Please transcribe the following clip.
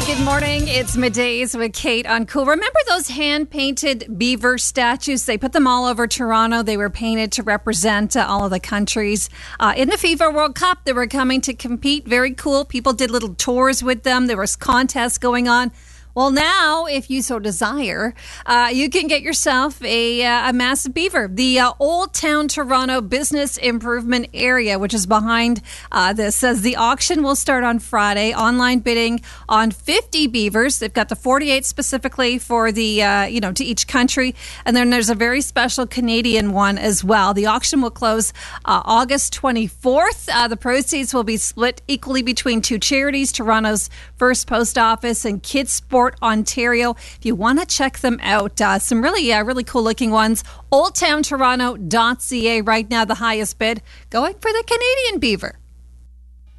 Good morning. It's Middays with Kate on Cool. Remember those hand-painted beaver statues? They put them all over Toronto. They were painted to represent all of the countries. In the FIFA World Cup, they were coming to compete. Very cool. People did little tours with them. There was contests going on. Well, now, if you so desire, you can get yourself a massive beaver. The Old Town Toronto Business Improvement Area, which is behind this, says the auction will start on Friday. Online bidding on 50 beavers. They've got the 48 specifically for the, to each country. And then there's a very special Canadian one as well. The auction will close August 24th. The proceeds will be split equally between two charities, Toronto's First Post Office and Kids Sport Ontario. If you want to check them out, some really cool looking ones. oldtowntoronto.ca right now, the highest bid going for the Canadian beaver.